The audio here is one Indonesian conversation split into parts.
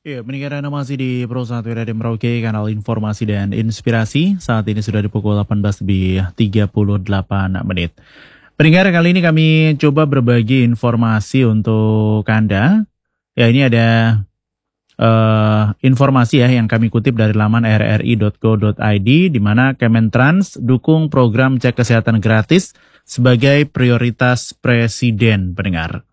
Ya, pendengar Anda masih di Pro 1 Radio Merauke, kanal informasi dan inspirasi. Saat ini sudah di pukul 18:38. Pendengar, kali ini kami coba berbagi informasi untuk Anda. Ya, ini ada informasi ya yang kami kutip dari laman rri.co.id, di mana Kementrans dukung program cek kesehatan gratis sebagai prioritas Presiden, pendengar.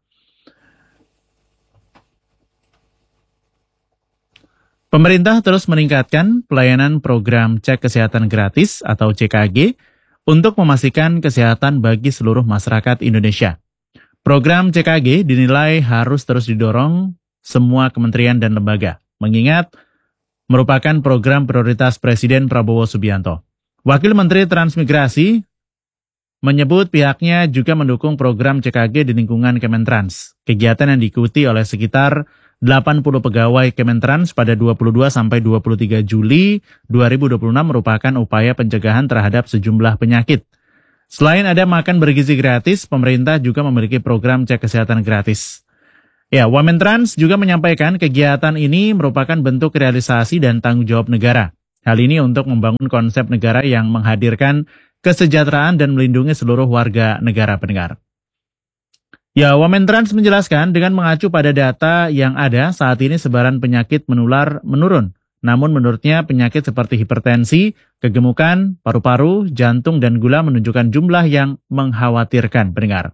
Pemerintah terus meningkatkan pelayanan program cek kesehatan gratis atau CKG untuk memastikan kesehatan bagi seluruh masyarakat Indonesia. Program CKG dinilai harus terus didorong semua kementerian dan lembaga, mengingat merupakan program prioritas Presiden Prabowo Subianto. Wakil Menteri Transmigrasi menyebut pihaknya juga mendukung program CKG di lingkungan Kementrans. Kegiatan yang diikuti oleh sekitar 80 pegawai Kementrans pada 22 sampai 23 Juli 2026 merupakan upaya pencegahan terhadap sejumlah penyakit. Selain ada makan bergizi gratis, pemerintah juga memiliki program cek kesehatan gratis. Ya, Wamentrans juga menyampaikan kegiatan ini merupakan bentuk realisasi dan tanggung jawab negara. Hal ini untuk membangun konsep negara yang menghadirkan kesejahteraan dan melindungi seluruh warga negara, pendengar. Ya, Wamentrans menjelaskan dengan mengacu pada data yang ada saat ini sebaran penyakit menular menurun. Namun menurutnya penyakit seperti hipertensi, kegemukan, paru-paru, jantung, dan gula menunjukkan jumlah yang mengkhawatirkan, pendengar.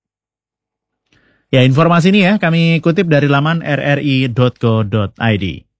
Ya, informasi ini ya kami kutip dari laman rri.co.id.